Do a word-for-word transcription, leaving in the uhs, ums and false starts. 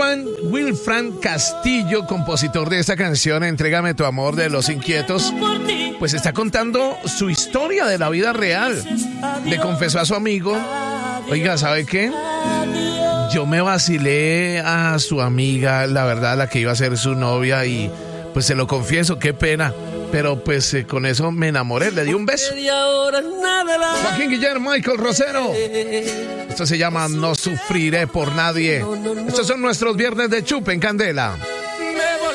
Wilfran, Wilfran Castillo, compositor de esta canción, Entrégame tu amor, de Los Inquietos, pues está contando su historia de la vida real. Le confesó a su amigo, oiga, ¿sabe qué? Yo me vacilé a su amiga, la verdad, la que iba a ser su novia, y pues se lo confieso, qué pena. Pero pues eh, con eso me enamoré, le di un beso. Joaquín Guillermo, Michael Rosero. Esto se llama No Sufriré por Nadie. Estos son nuestros viernes de Chupe en Candela.